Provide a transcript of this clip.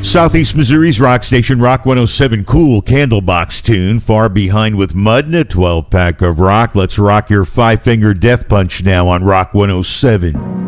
Southeast Missouri's rock station, Rock 107, cool Candlebox tune. Far Behind with Mud and a 12-pack of rock. Let's rock your five-finger death punch now on Rock 107.